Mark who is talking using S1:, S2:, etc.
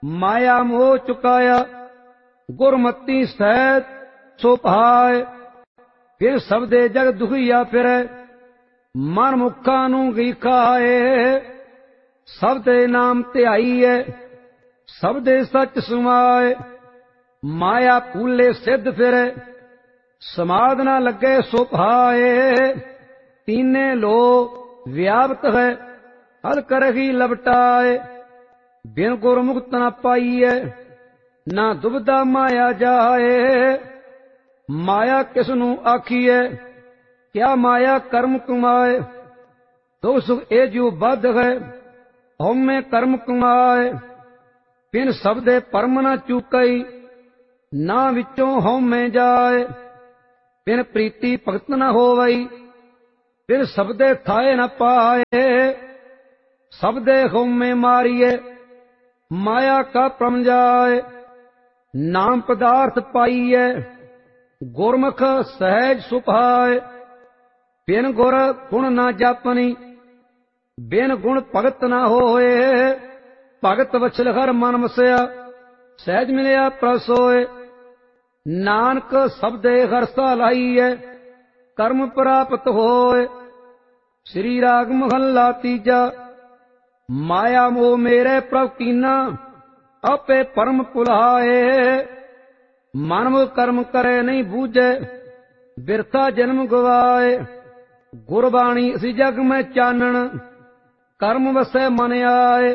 S1: माया मोह चुकाया गुरमती सहज सो भाए। फिर सबदे जग दुखिया फिरै मन मुखा नू घी खाए। सबदे नाम ध्याईए सबदे सच समाए। माया कूले सिद्ध फिरै समाध न लगे सो भाए। तीने लो व्याप्त है हल करही लपटाए। बिन गुरमुक्त न पाइए ना दुबदा माया जाए। माया किसनू आखिए क्या माया कर्म कमाए। दुख सुख ए जो बद्ध है हउमैं कर्म कमाए। बिन सबदे परम न चूकई ना विचों हउमैं जाए। बिन प्रीति भगत न होवई बिन सबदे थाए न पाए। सबदे हउमैं मारिए माया का परम जाए। नाम पदार्थ पाइए गुरमुख सहज सुभाए। बिन गुर गुण न जापनी बिन गुण भगत न होए। भगत वछल हर मन मसया सहज मिलिया प्रभ सोए। नानक सबदे हरसा लाइए कर्म प्राप्त होए। श्री राग महला तीजा। माया मोह मेरे प्रभ कीना आपे परम पुलाए। मानव कर्म करे नहीं बूझे बिरथा जन्म गवाए। गुरबाणी इस जग में चानन कर्म वसै मन आए।